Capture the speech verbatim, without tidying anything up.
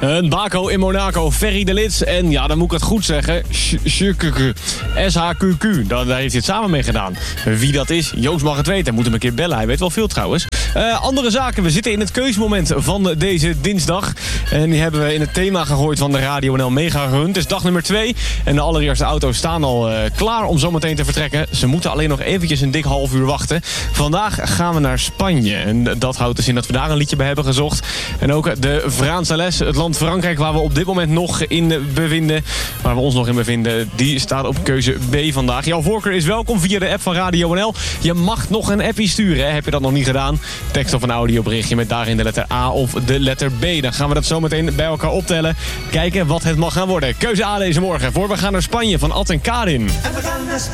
Een Baco in Monaco, Ferry de Lits en ja, dan moet ik het goed zeggen, S H Q Q. Daar heeft hij het samen mee gedaan. Wie dat is, Joost mag het weten. Moet hem een keer bellen, hij weet wel veel trouwens. Uh, andere zaken, we zitten in het keuzemoment van deze dinsdag. En die hebben we in het thema gegooid van de Radio N L Mega Run. Het is dag nummer twee en de allereerste auto's staan al uh, klaar om zometeen te vertrekken. Ze moeten alleen nog eventjes een dik half uur wachten. Vandaag gaan we naar Spanje. En dat houdt dus in dat we daar een liedje bij hebben gezocht. En ook de Franse les, het land Frankrijk waar we op dit moment nog in bevinden. Waar we ons nog in bevinden, die staat op keuze B vandaag. Jouw voorkeur is welkom via de app van Radio N L. Je mag nog een appie sturen, hè? Heb je dat nog niet gedaan? Tekst of een audioberichtje met daarin de letter A of de letter B. Dan gaan we dat zo meteen bij elkaar optellen. Kijken wat het mag gaan worden. Keuze A deze morgen. Voor we gaan naar Spanje van Ad en Karin. En we gaan naar Spanje.